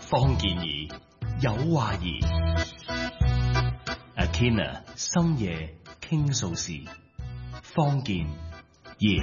方健儀有話兒 ，Athena 深夜傾訴時，方健儀。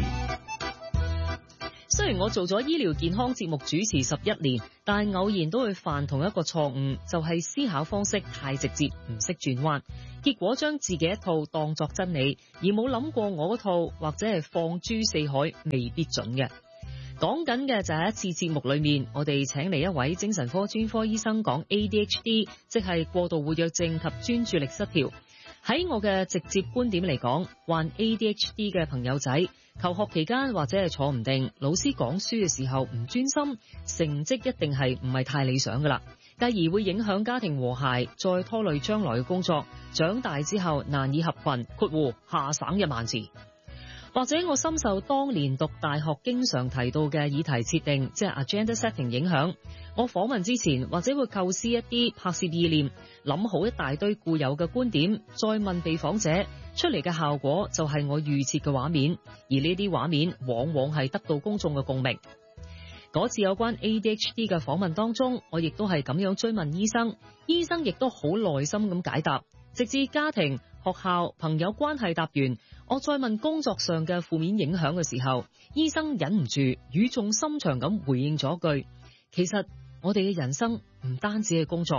雖然我做咗醫療健康節目主持11年，但偶然都會犯同一個錯誤，就係思考方式太直接，唔識轉彎，結果將自己一套當作真理，而冇諗過我嗰套或者係放諸四海未必準嘅。講緊嘅就係一次節目裏面，我哋請嚟一位精神科專科醫生講 ADHD， 即係過度活躍症及專注力失調。喺我嘅直接觀點嚟講，患 ADHD 嘅朋友仔，求學期間或者係坐唔定，老師講書嘅時候唔專心，成績一定係唔係太理想噶啦，繼而會影響家庭和諧，再拖累將來嘅工作，長大之後難以合群，括弧下省一萬字。或者我深受當年讀大學經常提到嘅議題設定，即係 agenda setting 影響。我訪問之前或者會構思一啲拍攝意念，諗好一大堆固有嘅觀點，再問被訪者，出嚟嘅效果就係我預設嘅畫面，而呢啲畫面往往係得到公眾嘅共鳴。嗰次有關 ADHD 嘅訪問當中，我亦都係咁樣追問醫生，醫生亦都好耐心咁解答，直至家庭、學校、朋友關係答完，我再問工作上嘅負面影響嘅時候，醫生忍唔住語重心長咁回應咗句：其實我哋嘅人生唔單止係工作，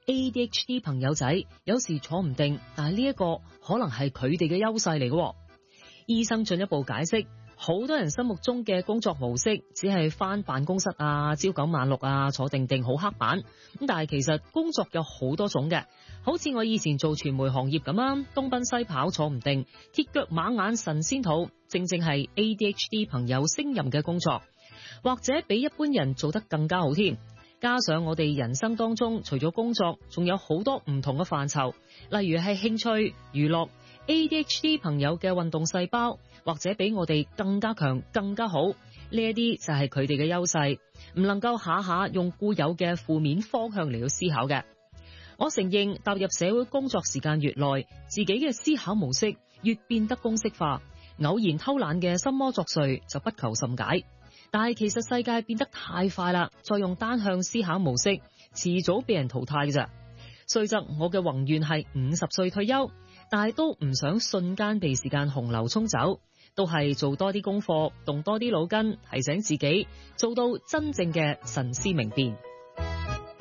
ADHD 朋友仔有時坐唔定，但係呢一個可能係佢哋嘅優勢嚟嘅。醫生進一步解釋，好多人心目中嘅工作模式只係返辦公室啊，朝九晚六啊，坐定定好黑板。咁但係其實工作有好多種嘅，好似我以前做傳媒行業咁啊，東奔西跑坐唔定，鐵腳馬眼神仙肚，正正係 ADHD 朋友勝任嘅工作，或者比一般人做得更加好添。加上我哋人生當中除咗工作，仲有好多唔同嘅範疇，例如係興趣、娛樂。ADHD 朋友嘅運動細胞或者比我哋更加強、更加好，呢一啲就係佢哋嘅優勢，唔能夠下下用固有嘅負面方向嚟到思考嘅。我承認踏入社會工作時間越耐，自己嘅思考模式越變得公式化，偶然偷懶嘅心魔作祟就不求甚解。但係其實世界變得太快啦，再用單向思考模式，遲早被人淘汰嘅咋。雖則我嘅宏願係50歲退休，但係都唔想瞬間被時間洪流沖走，都係做多啲功課，動多啲腦筋，提醒自己做到真正嘅神思明辨。